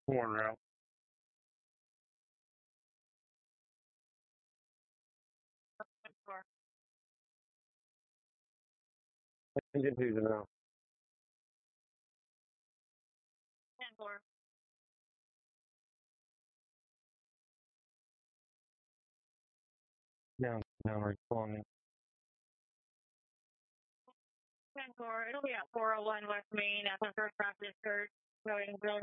Horn route. Engine two's now. Down, responding. 10-4, it'll be at 401 West Main at the first practice church, going